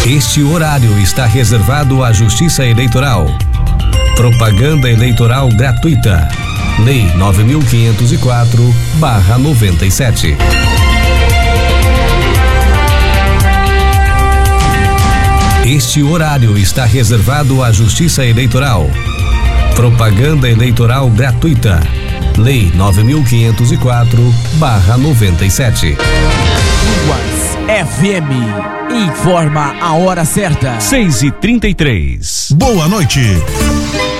Este horário está reservado à Justiça Eleitoral. Propaganda eleitoral gratuita. Lei 9.504/97. Este horário está reservado à Justiça Eleitoral. Propaganda eleitoral gratuita. Lei 9.504/97. Ruas FM informa a hora certa. 6h33. Boa noite.